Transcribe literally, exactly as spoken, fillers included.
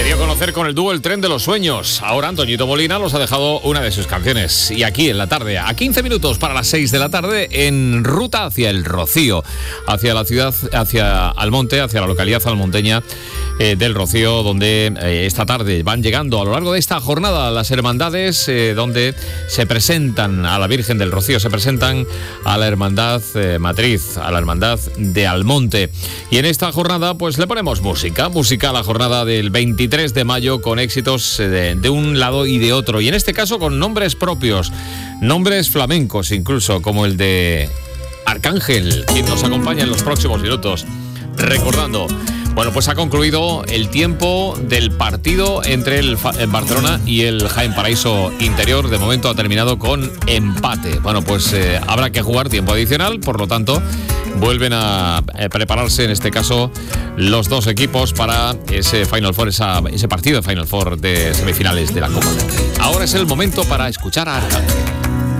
Se dio a conocer con el dúo El Tren de los Sueños. Ahora Antoñito Molina nos ha dejado una de sus canciones. Y aquí en la tarde, a quince minutos para las seis de la tarde, en ruta hacia el Rocío, hacia la ciudad, hacia Almonte, hacia la localidad almonteña eh, del Rocío, donde eh, esta tarde van llegando a lo largo de esta jornada las hermandades, eh, donde se presentan a la Virgen del Rocío, se presentan a la hermandad eh, matriz, a la hermandad de Almonte. Y en esta jornada pues le ponemos música, música a la jornada del veintitrés de mayo, con éxitos de, de un lado y de otro, y en este caso con nombres propios, nombres flamencos incluso, como el de Arcángel, quien nos acompaña en los próximos minutos, recordando. Bueno, pues ha concluido el tiempo del partido entre el, el Barcelona y el Jaén Paraíso Interior. De momento ha terminado con empate. Bueno, pues eh, habrá que jugar tiempo adicional, por lo tanto vuelven a eh, prepararse en este caso los dos equipos para ese Final Four, esa, ese partido de Final Four de semifinales de la Copa del Rey. Ahora es el momento para escuchar a Arcángel.